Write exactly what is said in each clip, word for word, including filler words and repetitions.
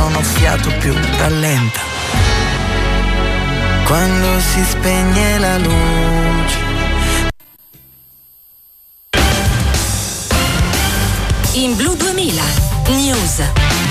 non ho fiato più, rallenta. Quando si spegne la luce. In Blu duemila News.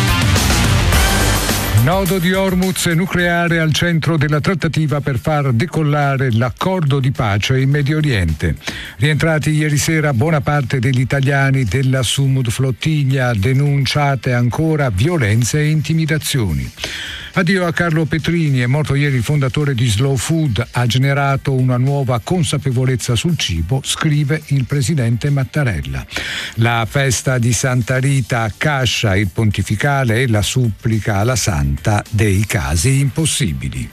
Nodo di Hormuz nucleare al centro della trattativa per far decollare l'accordo di pace in Medio Oriente. Rientrati ieri sera buona parte degli italiani della Sumud flottiglia, denunciate ancora violenze e intimidazioni. Addio a Carlo Petrini, è morto ieri il fondatore di Slow Food, ha generato una nuova consapevolezza sul cibo, scrive il presidente Mattarella. La festa di Santa Rita a Cascia, il pontificale e la supplica alla Santa dei casi impossibili.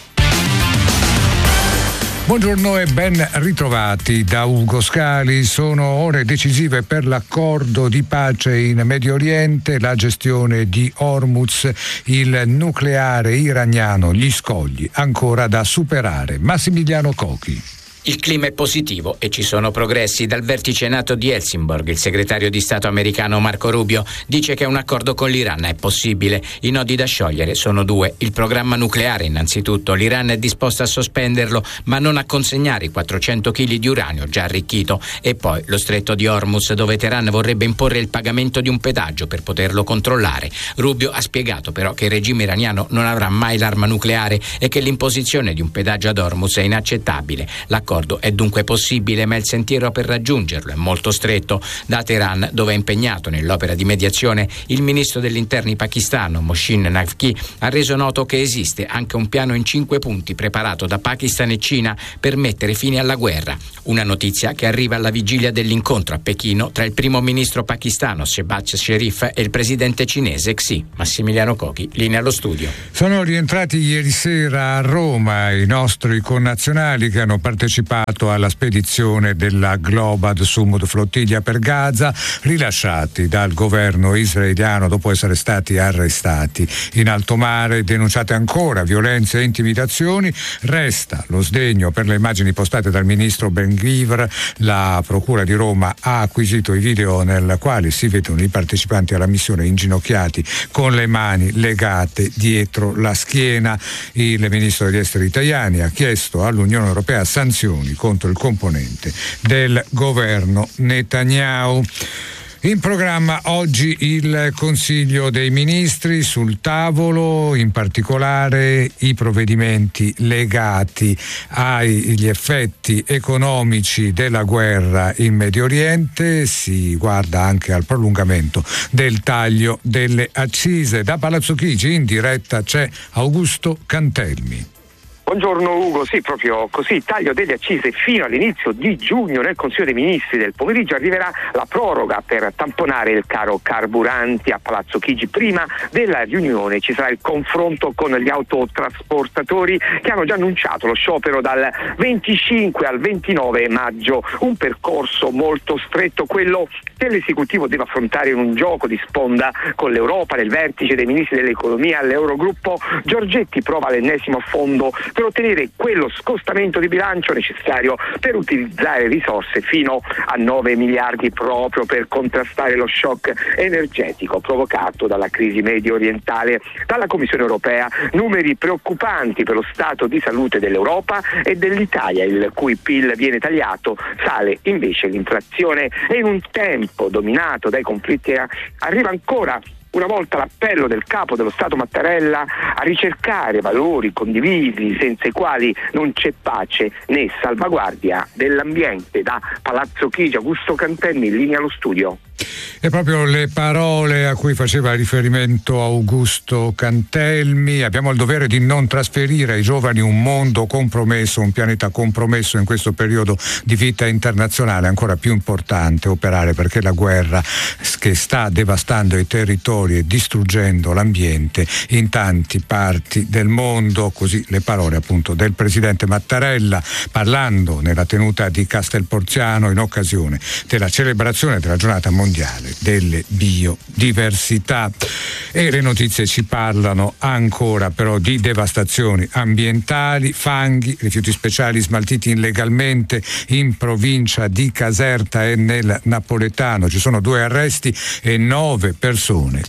Buongiorno e ben ritrovati da Ugo Scali. Sono ore decisive per l'accordo di pace in Medio Oriente, la gestione di Hormuz, il nucleare iraniano, gli scogli ancora da superare. Massimiliano Cochi. Il clima è positivo e ci sono progressi. Dal vertice NATO di Helsingborg, il segretario di Stato americano Marco Rubio dice che un accordo con l'Iran è possibile. I nodi da sciogliere sono due. Il programma nucleare, innanzitutto. L'Iran è disposto a sospenderlo, ma non a consegnare i quattrocento chili di uranio già arricchito. E poi lo stretto di Hormuz, dove Teheran vorrebbe imporre il pagamento di un pedaggio per poterlo controllare. Rubio ha spiegato però che il regime iraniano non avrà mai l'arma nucleare e che l'imposizione di un pedaggio ad Hormuz è inaccettabile. L'accordo L'accordo è dunque possibile, ma il sentiero per raggiungerlo è molto stretto. Da Teheran, dove è impegnato nell'opera di mediazione, il ministro degli interni pakistano Mohsin Naqvi ha reso noto che esiste anche un piano in cinque punti preparato da Pakistan e Cina per mettere fine alla guerra. Una notizia che arriva alla vigilia dell'incontro a Pechino tra il primo ministro pakistano Shehbaz Sharif e il presidente cinese Xi. Massimiliano Cochi, linea allo studio. Sono rientrati ieri sera a Roma i nostri connazionali che hanno partecipato alla spedizione della Globad Sumud flottiglia per Gaza, rilasciati dal governo israeliano dopo essere stati arrestati in alto mare. Denunciate ancora violenze e intimidazioni, resta lo sdegno per le immagini postate dal ministro Ben Gvir. La procura di Roma ha acquisito i video nel quali si vedono i partecipanti alla missione inginocchiati con le mani legate dietro la schiena. Il ministro degli esteri italiani ha chiesto all'Unione Europea sanzioni contro il componente del governo Netanyahu. In programma oggi il Consiglio dei Ministri, sul tavolo in particolare i provvedimenti legati agli effetti economici della guerra in Medio Oriente. Si guarda anche al prolungamento del taglio delle accise. Da Palazzo Chigi in diretta c'è Augusto Cantelmi. Buongiorno Ugo, sì, proprio così, taglio delle accise fino all'inizio di giugno. Nel Consiglio dei Ministri del pomeriggio arriverà la proroga per tamponare il caro carburanti a Palazzo Chigi. Prima della riunione ci sarà il confronto con gli autotrasportatori che hanno già annunciato lo sciopero dal venticinque al ventinove maggio, un percorso molto stretto, quello che l'esecutivo deve affrontare in un gioco di sponda con l'Europa. Nel vertice dei ministri dell'economia all'Eurogruppo, Giorgetti prova l'ennesimo fondo per ottenere quello scostamento di bilancio necessario per utilizzare risorse fino a nove miliardi proprio per contrastare lo shock energetico provocato dalla crisi medio orientale. Dalla Commissione europea numeri preoccupanti per lo stato di salute dell'Europa e dell'Italia, il cui P I L viene tagliato, sale invece l'inflazione e in un tempo dominato dai conflitti arriva ancora una volta l'appello del capo dello Stato Mattarella a ricercare valori condivisi senza i quali non c'è pace né salvaguardia dell'ambiente. Da Palazzo Chigi, Augusto Cantelmi, in linea allo studio. E proprio le parole a cui faceva riferimento Augusto Cantelmi. Abbiamo il dovere di non trasferire ai giovani un mondo compromesso, un pianeta compromesso in questo periodo di vita internazionale. Ancora più importante operare perché la guerra che sta devastando i territori e distruggendo l'ambiente in tanti parti del mondo. Così le parole appunto del presidente Mattarella parlando nella tenuta di Castelporziano in occasione della celebrazione della giornata mondiale delle biodiversità. E le notizie ci parlano ancora però di devastazioni ambientali, fanghi, rifiuti speciali smaltiti illegalmente in provincia di Caserta e nel Napoletano. Ci sono due arresti e nove persone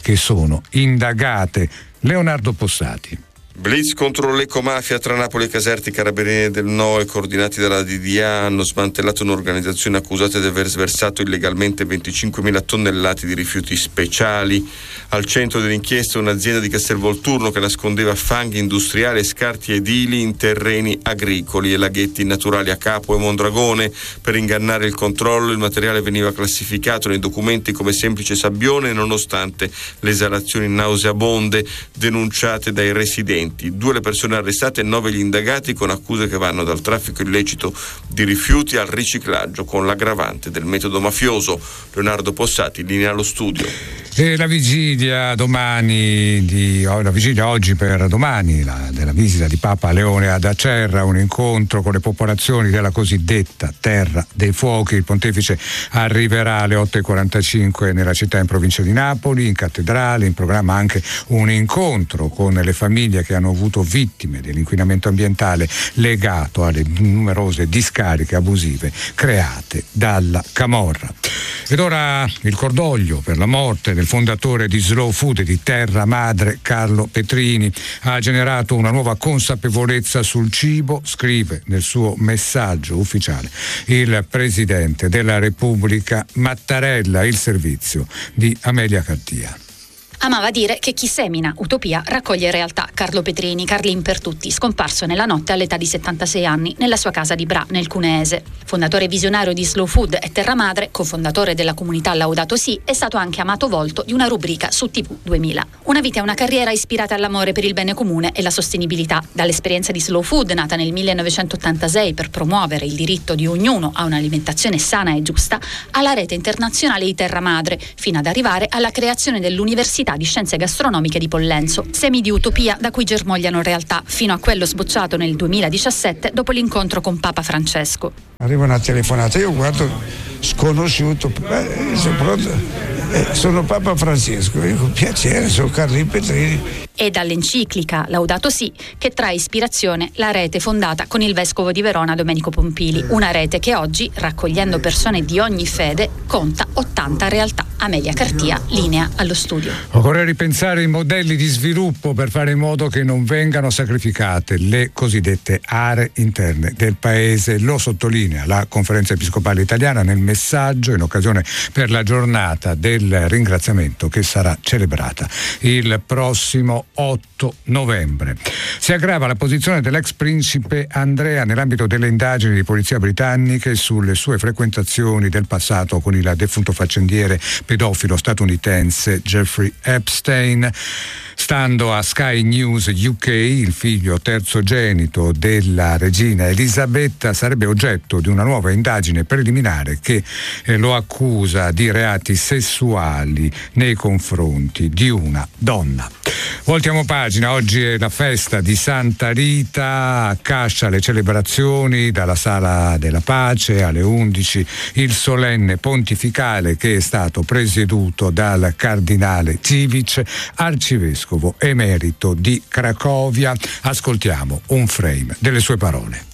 che sono indagate. Leonardo Possati. Blitz contro l'ecomafia tra Napoli e Caserta. I carabinieri del N O E, coordinati dalla D D A, hanno smantellato un'organizzazione accusata di aver sversato illegalmente venticinquemila tonnellate di rifiuti speciali. Al centro dell'inchiesta un'azienda di Castelvolturno che nascondeva fanghi industriali e scarti edili in terreni agricoli e laghetti naturali a Capo e Mondragone. Per ingannare il controllo, il materiale veniva classificato nei documenti come semplice sabbione, nonostante le esalazioni nauseabonde denunciate dai residenti. Due le persone arrestate e nove gli indagati, con accuse che vanno dal traffico illecito di rifiuti al riciclaggio, con l'aggravante del metodo mafioso. Leonardo Possati, linea allo studio. E la vigilia domani di, la vigilia oggi per domani la, della visita di Papa Leone ad Acerra, un incontro con le popolazioni della cosiddetta Terra dei Fuochi. Il pontefice arriverà alle otto e quarantacinque nella città in provincia di Napoli, in cattedrale. In programma anche un incontro con le famiglie che hanno avuto vittime dell'inquinamento ambientale legato alle numerose discariche abusive create dalla camorra. Ed ora il cordoglio per la morte del fondatore di Slow Food e di Terra Madre, Carlo Petrini. Ha generato una nuova consapevolezza sul cibo, scrive nel suo messaggio ufficiale il Presidente della Repubblica Mattarella. Il servizio di Amelia Cartia. Amava dire che chi semina utopia raccoglie realtà. Carlo Petrini, Carlin per tutti, scomparso nella notte all'età di settantasei anni nella sua casa di Bra, nel Cuneese. Fondatore visionario di Slow Food e Terra Madre, cofondatore della comunità Laudato Si, è stato anche amato volto di una rubrica su T V duemila. Una vita e una carriera ispirata all'amore per il bene comune e la sostenibilità. Dall'esperienza di Slow Food, nata nel millenovecentottantasei per promuovere il diritto di ognuno a un'alimentazione sana e giusta, alla rete internazionale di Terra Madre, fino ad arrivare alla creazione dell'Università di Scienze Gastronomiche di Pollenzo. Semi di utopia da cui germogliano realtà, fino a quello sbocciato nel duemiladiciassette dopo l'incontro con Papa Francesco. Arriva una telefonata, io guardo sconosciuto, eh, sono, pronto, eh, sono Papa Francesco, dico piacere, sono Carlin Petrini. E dall'enciclica Laudato Si che trae ispirazione la rete fondata con il vescovo di Verona Domenico Pompili, una rete che oggi, raccogliendo persone di ogni fede, conta ottanta realtà. Amelia Cartia, linea allo studio. Occorre ripensare i modelli di sviluppo per fare in modo che non vengano sacrificate le cosiddette aree interne del paese. Lo sottolinea la Conferenza Episcopale Italiana nel messaggio in occasione per la giornata del ringraziamento che sarà celebrata il prossimo otto novembre. Si aggrava la posizione dell'ex principe Andrea nell'ambito delle indagini di polizia britanniche sulle sue frequentazioni del passato con il defunto faccendiere pedofilo statunitense Jeffrey Epstein. Stando a Sky News U K, il figlio terzogenito della regina Elisabetta sarebbe oggetto di una nuova indagine preliminare che eh, lo accusa di reati sessuali nei confronti di una donna. Voltiamo pagina, oggi è la festa di Santa Rita, a Cascia le celebrazioni dalla Sala della Pace alle undici, il solenne pontificale che è stato presieduto dal cardinale Civic, arcivescovo emerito di Cracovia. Ascoltiamo un frame delle sue parole.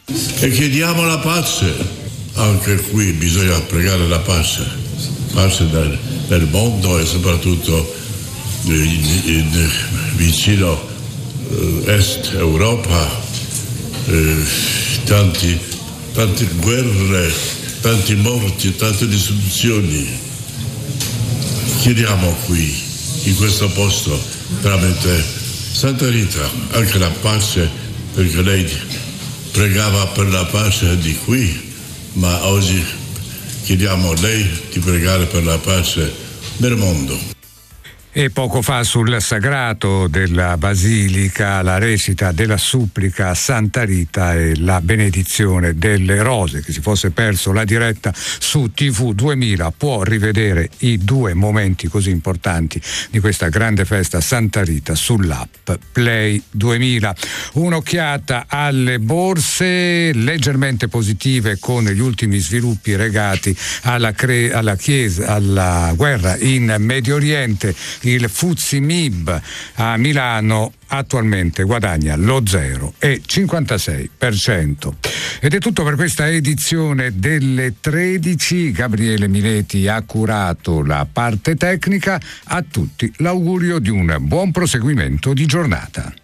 E chiediamo la pace, anche qui bisogna pregare la pace, pace del, del mondo e soprattutto in, in, vicino eh, Est Europa, eh, tanti, tante guerre, tanti morti, tante distruzioni. Chiediamo qui, in questo posto, tramite Santa Rita, anche la pace, perché lei pregava per la pace di qui, ma oggi chiediamo a lei di pregare per la pace del mondo. E poco fa sul sagrato della Basilica la recita della supplica a Santa Rita e la benedizione delle rose. Chi si fosse perso la diretta su T V duemila può rivedere i due momenti così importanti di questa grande festa Santa Rita sull'app Play duemila. Un'occhiata alle borse leggermente positive con gli ultimi sviluppi legati alla, cre- alla chiesa, alla guerra in Medio Oriente il Fuzzi M I B a Milano attualmente guadagna lo zero virgola cinquantasei per cento. Ed è tutto per questa edizione delle tredici. Gabriele Mileti ha curato la parte tecnica. A tutti l'augurio di un buon proseguimento di giornata.